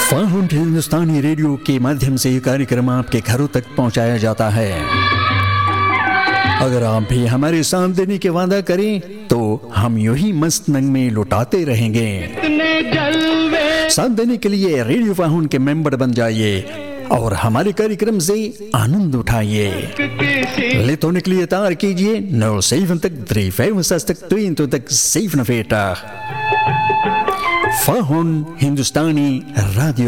फाहुन हिंदुस्तानी radio के माध्यम से ये कार्यक्रम आपके घरों तक पहुंचाया जाता है। अगर आप भी हमारे साथ देने के वादा करें तो हम यूं ही मस्त नंग में लुटाते रहेंगे। साथ देने के लिए रेडियो फाहुन के मेंबर बन जाइए और हमारे कार्यक्रम से आनंद उठाइए। लेत होने के लिए तार कीजिए 07353 Fahuन हिंदुस्तानी रेडियो।